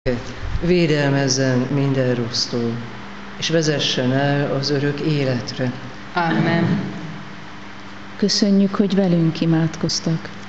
védelmezzen minden rossztól, és vezessen el az örök életre. Amen. Köszönjük, hogy velünk imádkoztak.